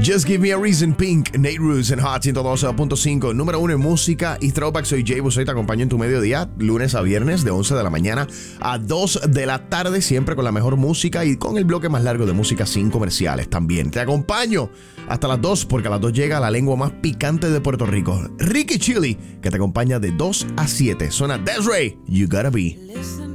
Just Give Me a Reason, Pink, Nate Ruess en Hot 102.5, número 1 en música y throwback. Soy Jay Busoy, te acompaño en tu mediodía, lunes a viernes de 11 de la mañana a 2 de la tarde, siempre con la mejor música y con el bloque más largo de música sin comerciales también. Te acompaño hasta las 2, porque a las 2 llega la lengua más picante de Puerto Rico, Ricky Chili, que te acompaña de 2 a 7. Suena Desiree, You Gotta Be. Listen